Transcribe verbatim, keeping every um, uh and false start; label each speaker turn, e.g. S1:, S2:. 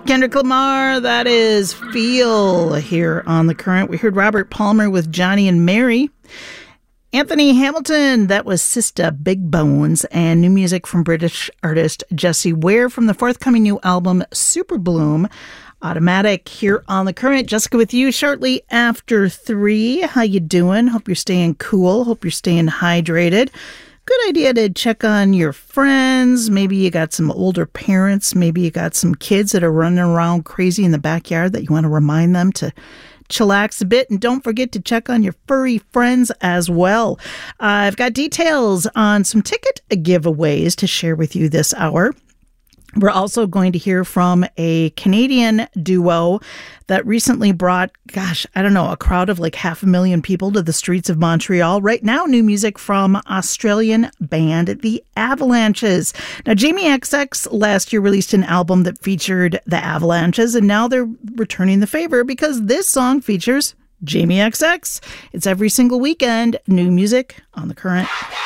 S1: Kendrick Lamar, that is Feel here on The Current. We heard Robert Palmer with Johnny and Mary. Anthony Hamilton, that was Sister Big Bones, and new music from British artist Jessie Ware from the forthcoming new album Super Bloom. Automatic here on The Current. Jessica with you shortly after three. How you doing? Hope you're staying cool. Hope you're staying hydrated. Good idea to check on your friends. Maybe you got some older parents. Maybe you got some kids that are running around crazy in the backyard that you want to remind them to chillax a bit. And don't forget to check on your furry friends as well. Uh, I've got details on some ticket giveaways to share with you this hour. We're also going to hear from a Canadian duo that recently brought, gosh, I don't know, a crowd of like half a million people to the streets of Montreal. Right now, new music from Australian band The Avalanches. Now, Jamie X X last year released an album that featured The Avalanches, and now they're returning the favor because this song features Jamie X X. It's every single weekend, new music on The Current.